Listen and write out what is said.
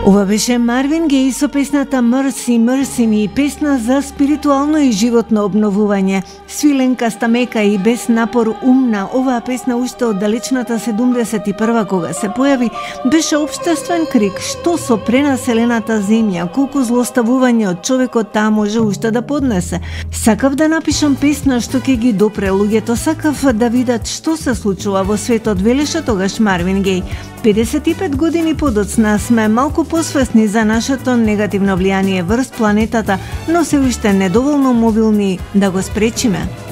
Ова беше Марвин Геј со песната Mercy, Mercy Me, песна за спиритуално и животно обновување. Свиленка, стамека и без напор умна, оваа песна уште од далечната 71 кога се појави, беше општествен крик што со пренаселената земја, колку злоставување од човекот таа може уште да поднесе. Сакав да напишам песна што ќе ги допре луѓето, сакав да видат што се случува во светот, велеше тогаш Марвин Геј. 55 години подоцна сме малку посвесни за нашето негативно влијание врз планетата, но се уште недоволно мобилни да го спречиме.